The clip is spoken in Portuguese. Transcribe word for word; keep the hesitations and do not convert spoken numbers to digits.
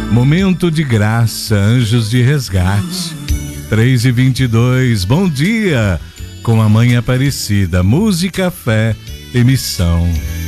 Momento de graça, anjos de resgate. três e vinte e dois, bom dia. Com a Mãe Aparecida, música, fé, emissão.